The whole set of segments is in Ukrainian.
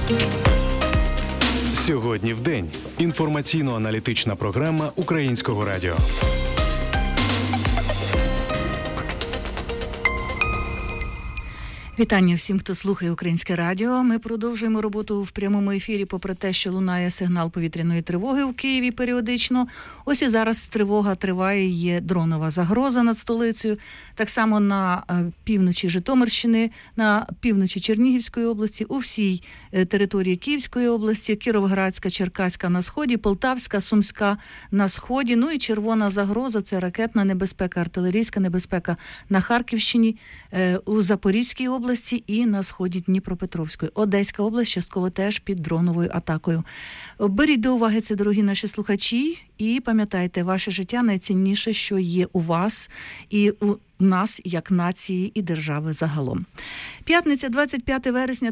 Сьогодні в день. Інформаційно-аналітична програма Українського радіо. Вітання всім, хто слухає Українське радіо. Ми продовжуємо роботу в прямому ефірі, попри те, що лунає сигнал повітряної тривоги в Києві періодично. Ось і зараз тривога триває, є дронова загроза над столицею. Так само на півночі Житомирщини, на півночі Чернігівської області, у всій території Київської області, Кіровоградська, Черкаська на сході, Полтавська, Сумська на сході. Ну і червона загроза – це ракетна небезпека, артилерійська небезпека на Харківщині, у Запорізькій області і на сході Дніпропетровської. Одеська область частково теж під дроновою атакою. Беріть до уваги це, дорогі наші слухачі, і пам'ятайте, ваше життя найцінніше, що є у вас і у нас, як нації і держави загалом. П'ятниця, 25 вересня,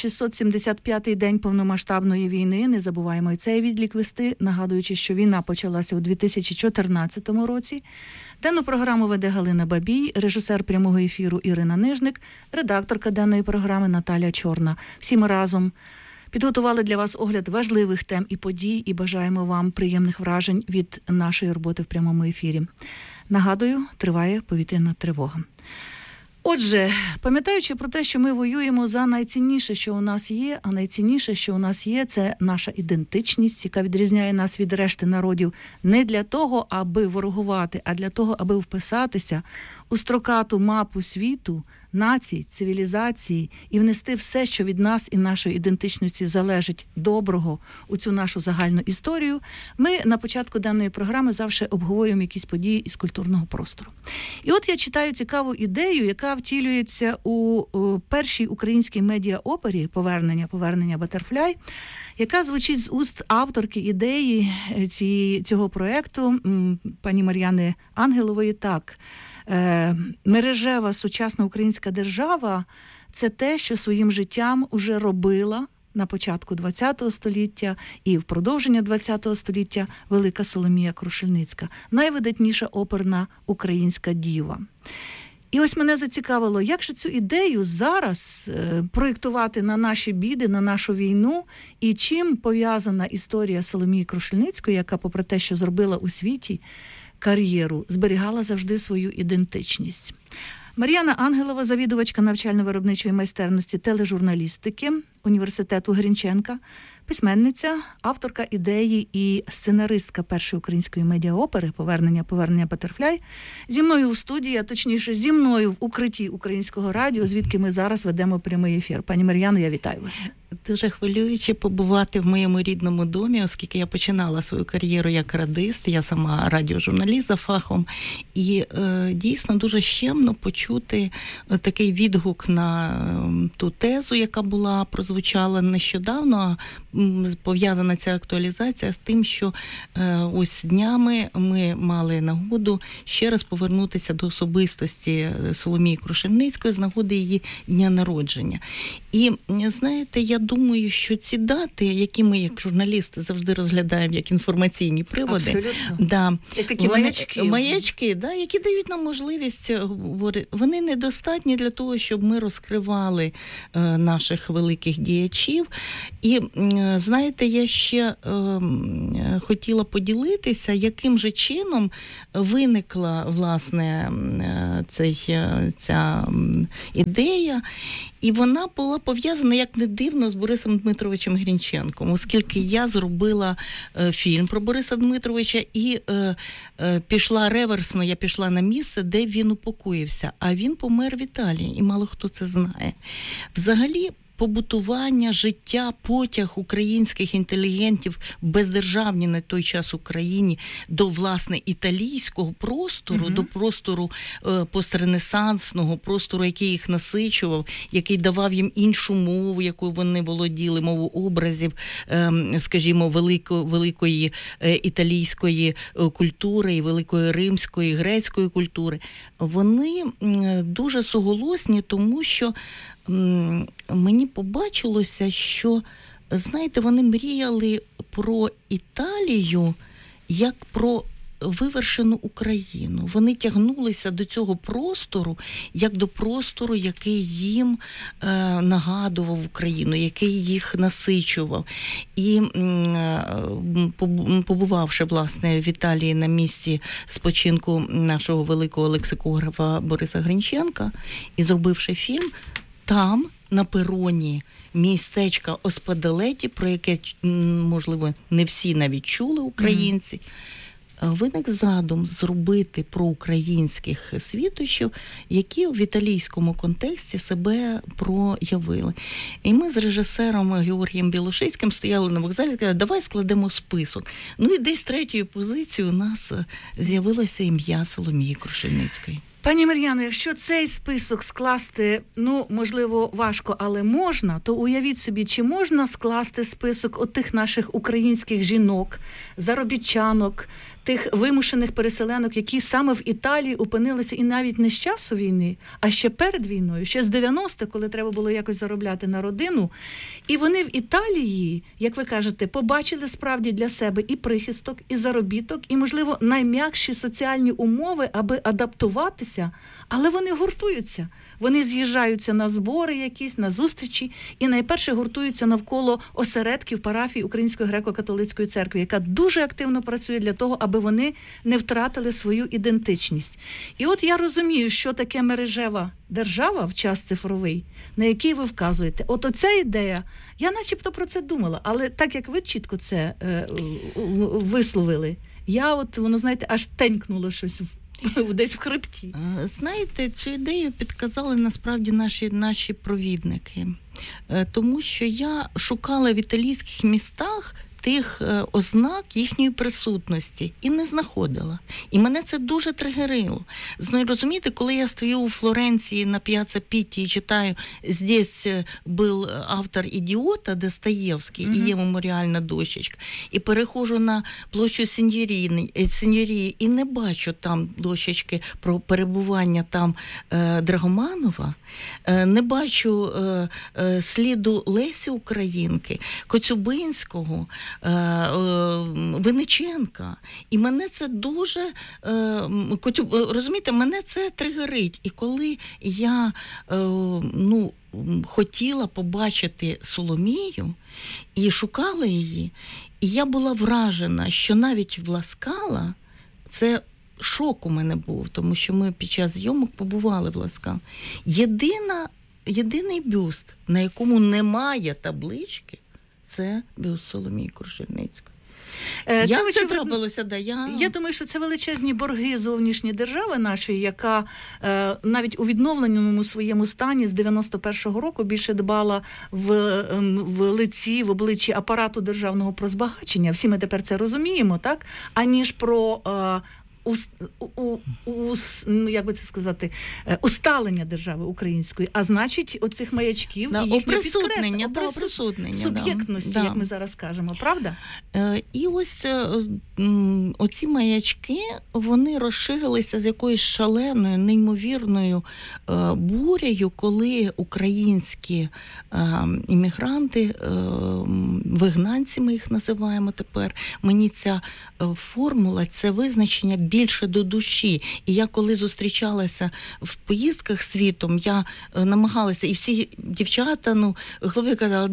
1675-й день повномасштабної війни. Не забуваємо і цей відлік вести, нагадуючи, що війна почалася у 2014 році. Денну програму веде Галина Бабій, режисер прямого ефіру Ірина Нижник, редакторка денної програми Наталя Чорна. Всі ми разом підготували для вас огляд важливих тем і подій і бажаємо вам приємних вражень від нашої роботи в прямому ефірі. Нагадую, триває повітряна тривога. Отже, пам'ятаючи про те, що ми воюємо за найцінніше, що у нас є, а найцінніше, що у нас є, це наша ідентичність, яка відрізняє нас від решти народів не для того, аби ворогувати, а для того, аби вписатися у строкату мапу світу, націй, цивілізації і внести все, що від нас і нашої ідентичності залежить доброго у цю нашу загальну історію, ми на початку даної програми завжди обговорюємо якісь події із культурного простору. І от я читаю цікаву ідею, яка втілюється у першій українській медіа-опері «Повернення Батерфляй», яка звучить з уст авторки ідеї цього проєкту, пані Мар'яни Ангелової, так. Мережева сучасна українська держава – це те, що своїм життям уже робила на початку ХХ століття і в продовження ХХ століття велика Соломія Крушельницька, найвидатніша оперна українська діва. І ось мене зацікавило, як же цю ідею зараз проєктувати на наші біди, на нашу війну, і чим пов'язана історія Соломії Крушельницької, яка, попри те, що зробила у світі кар'єру, зберігала завжди свою ідентичність. Мар'яна Ангелова, завідувачка навчально-виробничої майстерності тележурналістики університету Грінченка, письменниця, авторка ідеї і сценаристка першої української медіаопери «Повернення Батерфляй». Зі мною у студії, а точніше зі мною в укритті Українського радіо, звідки ми зараз ведемо прямий ефір. Пані Мар'яно, я вітаю вас. Дуже хвилююче побувати в моєму рідному домі, оскільки я починала свою кар'єру як радист, я сама радіожурналіст за фахом, і дійсно дуже щемно почути такий відгук на ту тезу, яка прозвучала нещодавно, пов'язана ця актуалізація з тим, що ось днями ми мали нагоду ще раз повернутися до особистості Соломії Крушельницької з нагоди її дня народження. І, знаєте, я думаю, що ці дати, які ми, як журналісти, завжди розглядаємо як інформаційні приводи, як такі маячки, які дають нам можливість говорити, вони недостатні для того, щоб ми розкривали наших великих діячів. І, знаєте, я ще хотіла поділитися, яким же чином виникла, власне, ця ідея. І вона була пов'язана, як не дивно, з Борисом Дмитровичем Грінченком, оскільки я зробила фільм про Бориса Дмитровича і пішла реверсно, я пішла на місце, де він упокоївся, а він помер в Італії, і мало хто це знає. Взагалі, побутування, життя, потяг українських інтелігентів в бездержавній на той час Україні до, власне, італійського простору, до простору постренесансного, простору, який їх насичував, який давав їм іншу мову, якою вони володіли, мову образів, скажімо, великої італійської культури і великої римської, грецької культури. Вони дуже суголосні, тому що мені побачилося, що, знаєте, вони мріяли про Італію як про вивершену Україну. Вони тягнулися до цього простору, як до простору, який їм нагадував Україну, який їх насичував. І побувавши, власне, в Італії на місці спочинку нашого великого лексикографа Бориса Гринченка і зробивши фільм, там, на пероні містечка Оспеделеті, про яке, можливо, не всі навіть чули українці, виник задум зробити про українських світочів, які в італійському контексті себе проявили. І ми з режисером Георгієм Білошицьким стояли на вокзалі і сказали, давай складемо список. Ну і десь третьою позицією у нас з'явилося ім'я Соломії Крушельницької. Пані Мар'яно, якщо цей список скласти, можливо, важко, але можна, то уявіть собі, чи можна скласти список отих наших українських жінок, заробітчанок, тих вимушених переселенок, які саме в Італії опинилися і навіть не з часу війни, а ще перед війною, ще з 90-х, коли треба було якось заробляти на родину. І вони в Італії, як ви кажете, побачили справді для себе і прихисток, і заробіток, і, можливо, найм'якші соціальні умови, аби адаптуватися, але вони гуртуються. Вони з'їжджаються на збори якісь, на зустрічі, і найперше гуртуються навколо осередків парафії Української греко-католицької церкви, яка дуже активно працює для того, аби вони не втратили свою ідентичність. І от я розумію, що таке мережева держава в час цифровий, на який ви вказуєте. От оця ідея, я начебто про це думала, але так як ви чітко це висловили, воно, знаєте, аж тенькнуло щось десь в хребті. Знаєте, цю ідею підказали насправді наші провідники. Тому що я шукала в італійських містах тих ознак їхньої присутності і не знаходила. І мене це дуже тригерило. Розумієте, коли я стою у Флоренції на П'яцца Пітті і читаю «Здесь був автор ідіота» Достоєвський, і є меморіальна дощечка, і переходжу на площу Сіньорії і не бачу там дощечки про перебування там Драгоманова, не бачу сліду Лесі Українки, Коцюбинського, Винниченка. І мене це дуже, розумієте, мене це тригерить. І коли я, хотіла побачити Соломію і шукала її, і я була вражена, що навіть в Ла-Скала, це шок у мене був, тому що ми під час зйомок побували в Ла-Скала. Єдиний бюст, на якому немає таблички, це бюст Соломії Крушельницької. Як це трапилося? Я думаю, що це величезні борги зовнішньої держави нашої, яка навіть у відновленому своєму стані з 91-го року більше дбала в обличчі апарату державного про збагачення. Всі ми тепер це розуміємо, так? Аніж про як би це сказати, усталення держави української, а значить, оцих маячків і їхнє підкреслення, суб'єктності, як ми зараз кажемо, правда? І ось оці маячки, вони розширилися з якоюсь шаленою, неймовірною бурею, коли українські іммігранти, вигнанці ми їх називаємо тепер, мені ця формула, це визначення більше до душі. І я коли зустрічалася в поїздках світом, я намагалася, і всі дівчата, голови казали,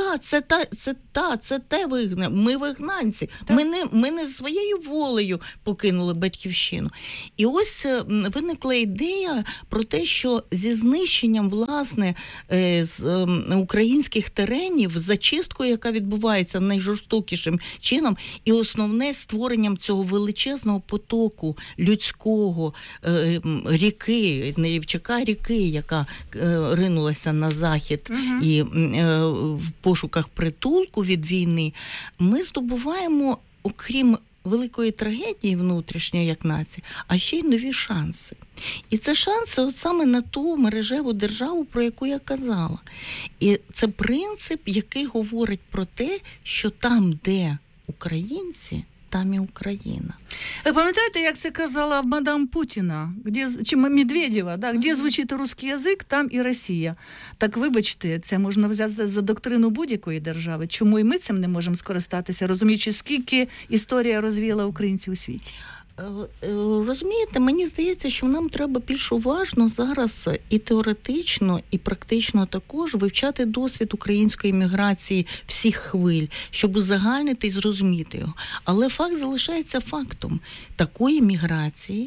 це те вигнання, ми вигнанці, ми не своєю волею покинули батьківщину. І ось виникла ідея про те, що зі знищенням, власне, з українських теренів, зачисткою, яка відбувається найжорстокішим чином, і основне створенням цього величезного потоку людського ріки, Євчака ріки, яка ринулася на захід і в пошуках притулку від війни, ми здобуваємо, окрім великої трагедії внутрішньої, як нація, а ще й нові шанси. І це шанси от саме на ту мережеву державу, про яку я казала. І це принцип, який говорить про те, що там, де українці, там і Україна. Ви пам'ятаєте, як це казала мадам Путіна, чи Медведєва, де звучить русский язик, там і Росія. Так вибачте, це можна взяти за доктрину будь-якої держави. Чому і ми цим не можемо скористатися, розуміючи, скільки історія розвіяла українців у світі? Розумієте, мені здається, що нам треба більш уважно зараз і теоретично, і практично також вивчати досвід української міграції всіх хвиль, щоб узагальнити і зрозуміти його. Але факт залишається фактом. Такої міграції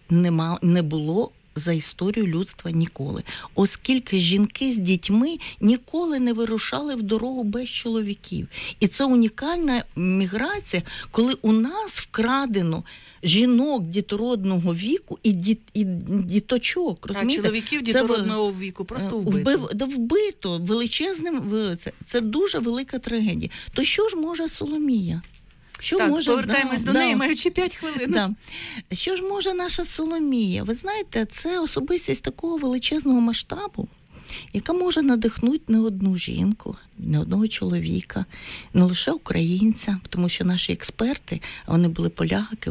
не було за історію людства ніколи. Оскільки жінки з дітьми ніколи не вирушали в дорогу без чоловіків. І це унікальна міграція, коли у нас вкрадено жінок дітородного віку і діточок. А чоловіків дітородного віку просто вбито величезним. Це дуже велика трагедія. То що ж може Соломія? Повертаємось до неї, маючи 5 хвилин. Да. Що ж може наша Соломія? Ви знаєте, це особистість такого величезного масштабу, яка може надихнути не одну жінку, не одного чоловіка, не лише українця, тому що наші експерти, вони були поляки,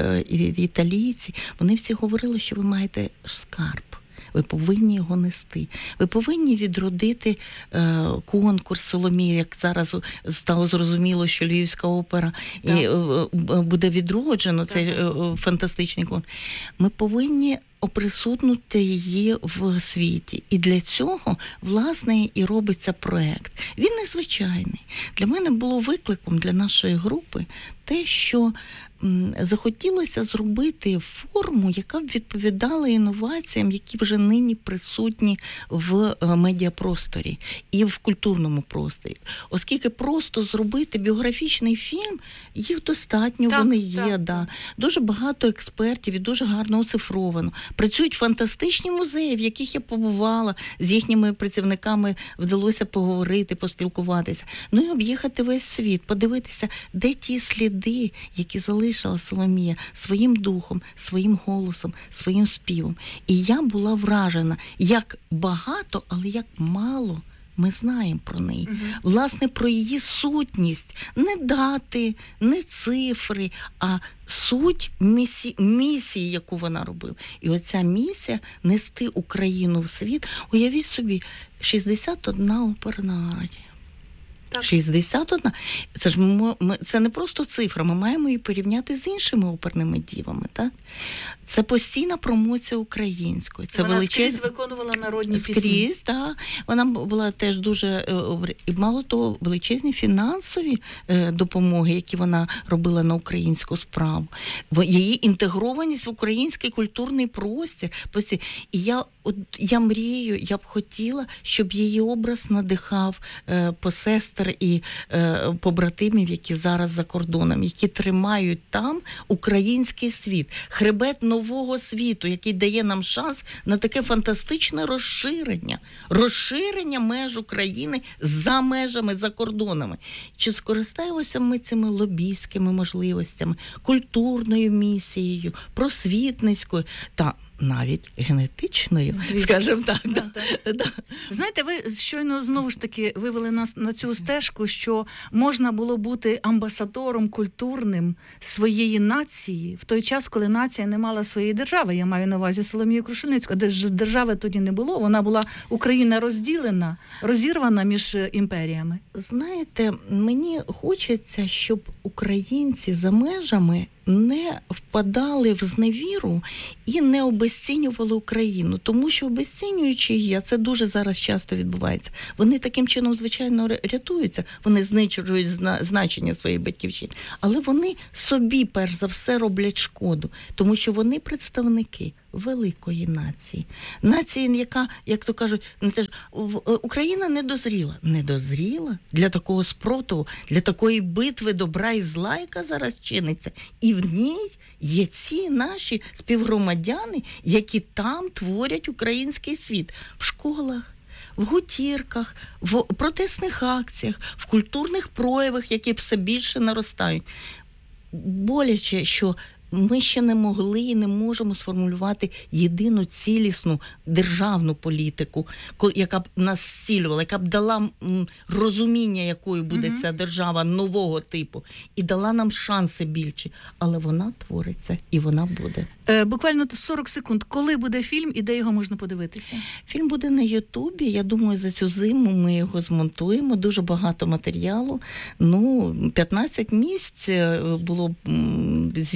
італійці, вони всі говорили, що ви маєте скарб. Ви повинні його нести. Ви повинні відродити конкурс Соломія, як зараз стало зрозуміло, що Львівська опера і буде відроджено, цей фантастичний конкурс. Ми повинні оприсутнути її в світі. І для цього, власне, і робиться проект. Він незвичайний. Для мене було викликом для нашої групи те, що захотілося зробити форму, яка б відповідала інноваціям, які вже нині присутні в медіапросторі і в культурному просторі. Оскільки просто зробити біографічний фільм, їх достатньо, вони є. Да. Дуже багато експертів і дуже гарно оцифровано. Працюють фантастичні музеї, в яких я побувала, з їхніми працівниками вдалося поговорити, поспілкуватися. Ну і об'їхати весь світ, подивитися, де ті сліди, які залишилися Соломія своїм духом, своїм голосом, своїм співом. І я була вражена, як багато, але як мало ми знаємо про неї. Власне, про її сутність. Не дати, не цифри, а суть місії, яку вона робила. І оця місія – нести Україну в світ. Уявіть собі, 61 оперна арія. 61. Це не просто цифра, ми маємо її порівняти з іншими оперними дівами. Так? Це постійна промоція української. Це вона скрізь виконувала народні пісні. Скрізь, так. Вона була теж дуже, і мало того, величезні фінансові допомоги, які вона робила на українську справу. Її інтегрованість в український культурний простір. І я мрію, я б хотіла, щоб її образ надихав посестер і побратимів, які зараз за кордоном, які тримають там український світ, хребет нового світу, який дає нам шанс на таке фантастичне розширення меж України за межами, за кордонами. Чи скористаємося ми цими лобійськими можливостями, культурною місією, просвітницькою та навіть генетичною, скажімо так. Знаєте, ви щойно знову ж таки вивели нас на цю стежку, що можна було бути амбасадором культурним своєї нації в той час, коли нація не мала своєї держави. Я маю на увазі Соломію Крушельницьку. Держави тоді не було, вона була, Україна розділена, розірвана між імперіями. Знаєте, мені хочеться, щоб українці за межами не впадали в зневіру і не обезцінювали Україну. Тому що обезцінюючи її, а це дуже зараз часто відбувається, вони таким чином, звичайно, рятуються, вони знищують значення своєї батьківщини, але вони собі, перш за все, роблять шкоду, тому що вони представники великої нації. Нації, яка, як то кажуть, Україна не дозріла для такого спротиву, для такої битви добра і зла, яка зараз чиниться. І в ній є ці наші співгромадяни, які там творять український світ. В школах, в гутірках, в протестних акціях, в культурних проявах, які все більше наростають. Боляче, що ми ще не могли і не можемо сформулювати єдину цілісну державну політику, яка б нас зцілювала, яка б дала розуміння, якою буде ця держава нового типу, і дала нам шанси більші. Але вона твориться, і вона буде. Буквально 40 секунд. Коли буде фільм і де його можна подивитися? Фільм буде на Ютубі. Я думаю, за цю зиму ми його змонтуємо. Дуже багато матеріалу. 15 місць було зйомки.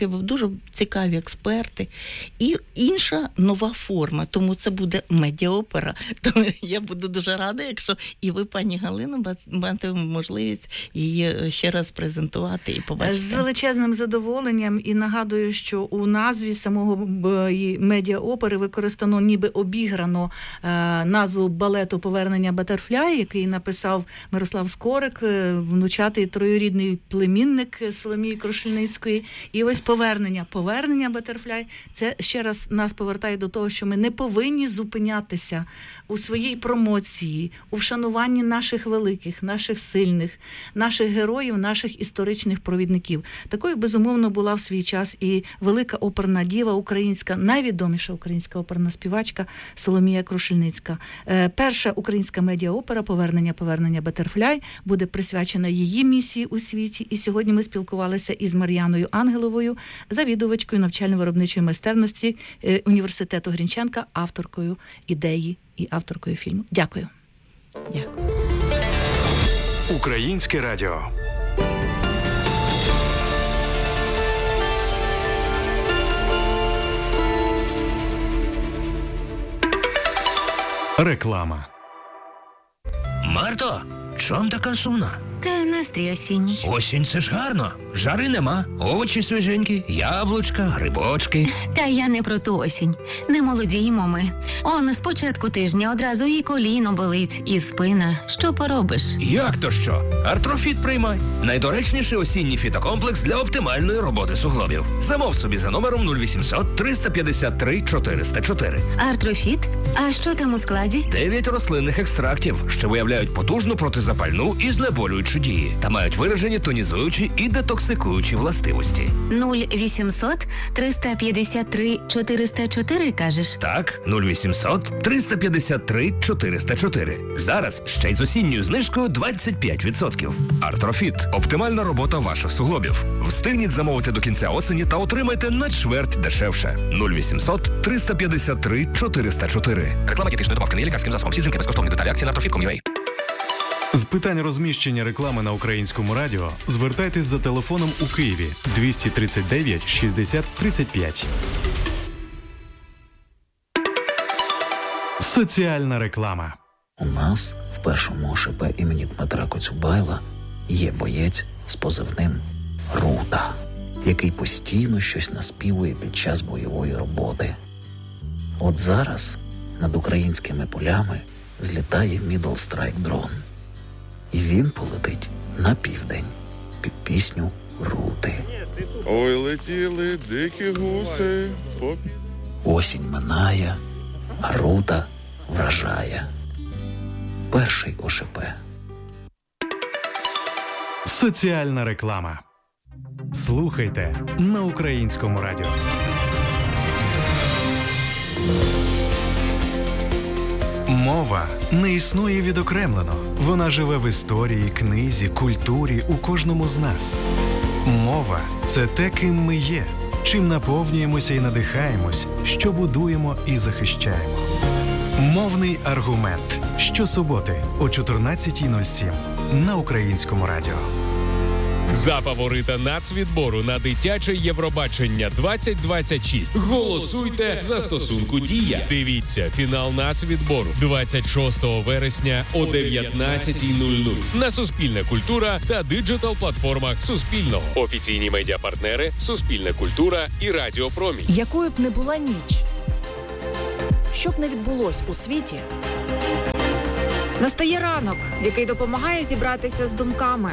дуже цікаві експерти. І інша нова форма, тому це буде медіаопера. Тому я буду дуже рада, якщо і ви, пані Галино, матимете можливість її ще раз презентувати і побачити. З величезним задоволенням, і нагадую, що у назві самого медіаопери використано, ніби обіграно назву балету «Повернення Батерфляй», який написав Мирослав Скорик, внучатий троюрідний племінник Соломії Крушельницької. І ось повернення Батерфляй, це ще раз нас повертає до того, що ми не повинні зупинятися у своїй промоції, у вшануванні наших великих, наших сильних, наших героїв, наших історичних провідників. Такою, безумовно, була в свій час і велика оперна діва українська, найвідоміша українська оперна співачка Соломія Крушельницька. Перша українська медіаопера «Повернення Батерфляй» буде присвячена її місії у світі. І сьогодні ми спілкувалися із Мар'яною Ангеловою, завідувачкою навчально-виробничої майстерності університету Грінченка, авторкою ідеї і авторкою фільму. Дякую. Дякую. Українське радіо. Реклама. Марто, чом така сумна? Та настрій осінній. Осінь – це ж гарно. Жари нема, овочі свіженькі, яблучка, грибочки. Та я не про ту осінь. Не молодіємо ми. Он з початку тижня одразу і коліно болить, і спина. Що поробиш? Як то що? Артрофіт приймай. Найдоречніший осінній фітокомплекс для оптимальної роботи суглобів. Замов собі за номером 0800 353 404. Артрофіт? А що там у складі? 9 рослинних екстрактів, що виявляють потужну протизапальну і знеболюючу дії та мають виражені тонізуючі і детоксикуючі властивості. 0800 353 404, кажеш? Так, 0800 353 404. Зараз ще й з осінньою знижкою 25%. Артрофіт – оптимальна робота ваших суглобів. Встигніть замовити до кінця осені та отримайте на чверть дешевше. 0800 353 404. Реклама дієтичної добавки не є лікарським засобом. Всі жінки безкоштовні деталі акції на Артрофіт.com.ua. З питань розміщення реклами на Українському радіо звертайтесь за телефоном у Києві 239 60 35. Соціальна реклама. У нас в першому ОШП імені Дмитра Коцюбайла є боєць з позивним «Рута», який постійно щось наспівує під час бойової роботи. От зараз над українськими полями злітає Middle Strike дрон. І він полетить на південь під пісню «Рути». Ой, летіли дикі гуси. Осінь минає, а рута вражає. Перший ОШП. Соціальна реклама. Слухайте на Українському радіо. Мова не існує відокремлено. Вона живе в історії, книзі, культурі, у кожному з нас. Мова – це те, ким ми є, чим наповнюємося і надихаємось, що будуємо і захищаємо. Мовний аргумент. Щосуботи о 14:07 на Українському радіо. За фаворита нацвідбору на дитяче Євробачення 2026 голосуйте в застосунку «Дія». Дивіться фінал нацвідбору 26 вересня о 19:00 на Суспільна культура та диджитал-платформах Суспільного. Офіційні медіапартнери Суспільна культура і Радіо Промінь. Якою б не була ніч, що б не відбулось у світі, настає ранок, який допомагає зібратися з думками.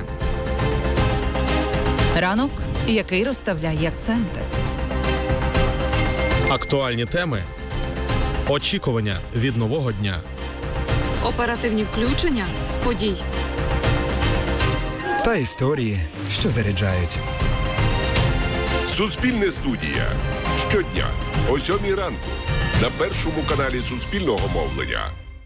ранок, який розставляє акценти. Актуальні теми, очікування від нового дня. Оперативні включення з подій. Та історії, що заряджають. Суспільне студія. Щодня о 7:00 ранку на першому каналі Суспільного мовлення.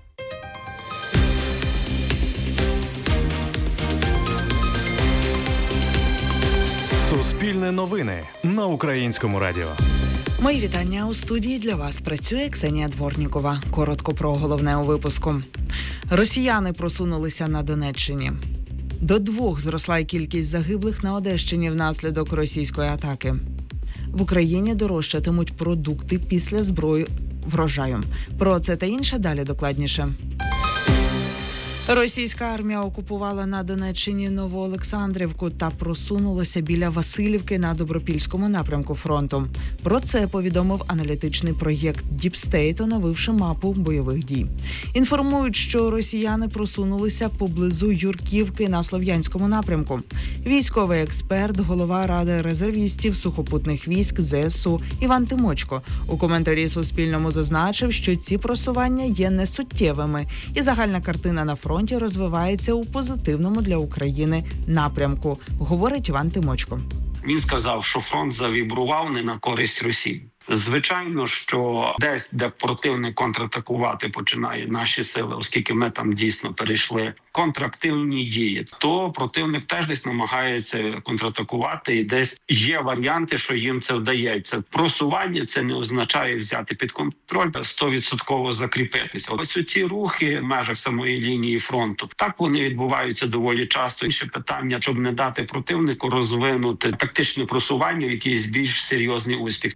Суспільне новини на Українському радіо. Мої вітання. У студії для вас працює Ксенія Дворнікова. Коротко про головне у випуску. Росіяни просунулися на Донеччині. До 2 зросла й кількість загиблих на Одещині внаслідок російської атаки. В Україні дорожчатимуть продукти після зброї врожаю. Про це та інше далі докладніше. Російська армія окупувала на Донеччині Новоолександрівку та просунулася біля Василівки на Добропільському напрямку фронту. Про це повідомив аналітичний проєкт Deep State, оновивши мапу бойових дій. Інформують, що росіяни просунулися поблизу Юрківки на Слов'янському напрямку. Військовий експерт, голова Ради резервістів сухопутних військ ЗСУ Іван Тимочко у коментарі Суспільному зазначив, що ці просування є несуттєвими і загальна картина на фронті розвивається у позитивному для України напрямку, говорить Іван Тимочко. Він сказав, що фронт завібрував не на користь Росії. Звичайно, що десь, де противник контратакувати починає наші сили, оскільки ми там дійсно перейшли контрактивні дії, то противник теж десь намагається контратакувати, і десь є варіанти, що їм це вдається. Просування це не означає взяти під контроль, 100% закріпитися. Ось ці рухи в межах самої лінії фронту, так вони відбуваються доволі часто. Інше питання, щоб не дати противнику розвинути тактичне просування в якийсь більш серйозний успіх.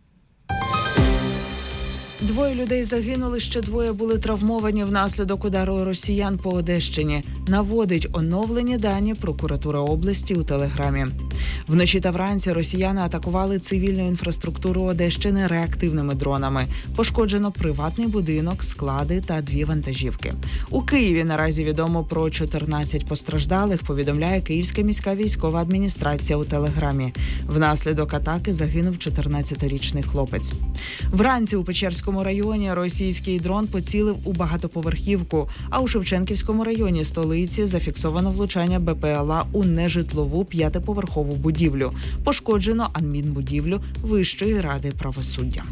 2 людей загинули, ще 2 були травмовані внаслідок удару росіян по Одещині. Наводить оновлені дані прокуратура області у Телеграмі. Вночі та вранці росіяни атакували цивільну інфраструктуру Одещини реактивними дронами. Пошкоджено приватний будинок, склади та 2 вантажівки. У Києві наразі відомо про 14 постраждалих, повідомляє Київська міська військова адміністрація у Телеграмі. Внаслідок атаки загинув 14-річний хлопець. Вранці у Печерському районі російський дрон поцілив у багатоповерхівку, а у Шевченківському районі столиці зафіксовано влучання БПЛА у нежитлову 5-поверхову будівлю. Пошкоджено адмінбудівлю Вищої ради правосуддя.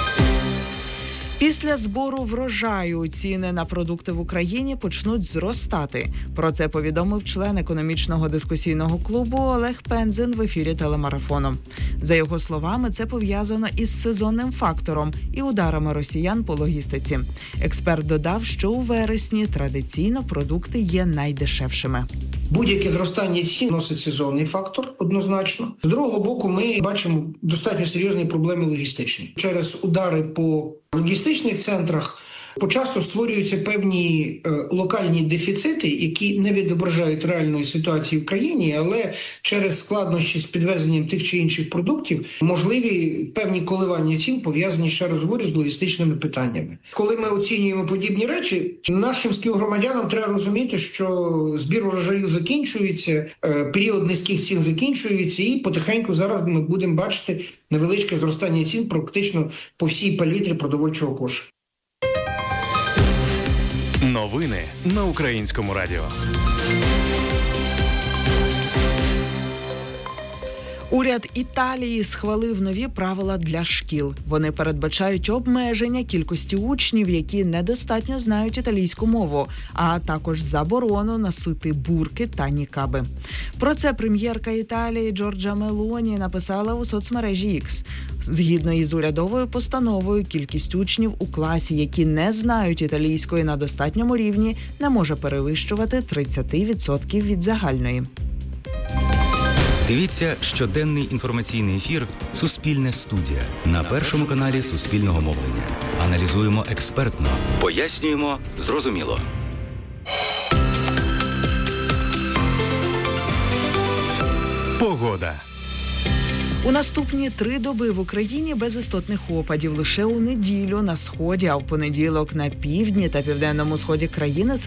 Після збору врожаю ціни на продукти в Україні почнуть зростати. Про це повідомив член економічного дискусійного клубу Олег Пензин в ефірі телемарафону. За його словами, це пов'язано із сезонним фактором і ударами росіян по логістиці. Експерт додав, що у вересні традиційно продукти є найдешевшими. Будь-яке зростання цін носить сезонний фактор, однозначно. З другого боку, ми бачимо достатньо серйозні проблеми логістичні. Через удари по логістичних центрах почасто створюються певні локальні дефіцити, які не відображають реальної ситуації в країні, але через складнощі з підвезенням тих чи інших продуктів можливі певні коливання цін, пов'язані, ще раз говорю, з логістичними питаннями. Коли ми оцінюємо подібні речі, нашим співгромадянам треба розуміти, що збір урожаю закінчується, період низьких цін закінчується, і потихеньку зараз ми будемо бачити невеличке зростання цін практично по всій палітрі продовольчого кошика. Новини на Українському радіо. Уряд Італії схвалив нові правила для шкіл. Вони передбачають обмеження кількості учнів, які недостатньо знають італійську мову, а також заборону носити бурки та нікаби. Про це прем'єрка Італії Джорджа Мелоні написала у соцмережі X. Згідно із урядовою постановою, кількість учнів у класі, які не знають італійської на достатньому рівні, не може перевищувати 30% від загальної. Дивіться щоденний інформаційний ефір «Суспільне студія» на Першому каналі Суспільного мовлення. Аналізуємо експертно, пояснюємо зрозуміло. Погода. У наступні 3 доби в Україні без істотних опадів. Лише у неділю на сході, а в понеділок на півдні та південному сході країни